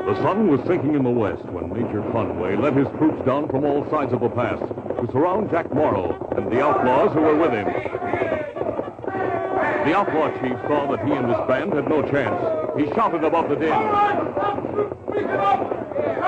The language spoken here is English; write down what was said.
The sun was sinking in the west when Major Conway led his troops down from all sides of the pass to surround Jack Morrow and the outlaws who were with him. The outlaw chief saw that he and his band had no chance. He shouted above the din. All right! Beat them up!